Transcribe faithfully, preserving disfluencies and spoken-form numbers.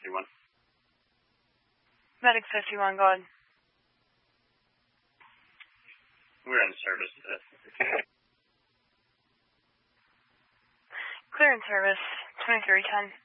fifty-one. Medic fifty-one, go ahead. We're in service. Uh, Clear in service, twenty-three ten.